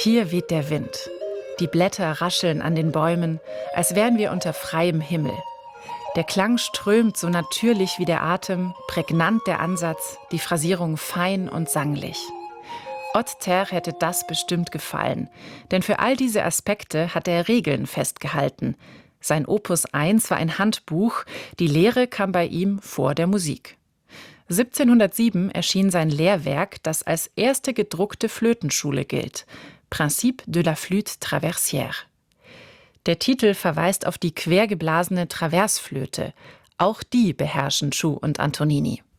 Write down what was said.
Hier weht der Wind. Die Blätter rascheln an den Bäumen, als wären wir unter freiem Himmel. Der Klang strömt so natürlich wie der Atem, prägnant der Ansatz, die Phrasierung fein und sanglich. Haute Terre hätte das bestimmt gefallen, denn für all diese Aspekte hat er Regeln festgehalten. Sein Opus 1 war ein Handbuch, die Lehre kam bei ihm vor der Musik. 1707 erschien sein Lehrwerk, das als erste gedruckte Flötenschule gilt, Principe de la Flûte traversière. Der Titel verweist auf die quergeblasene Traversflöte. Auch die beherrschen Schuh und Antonini.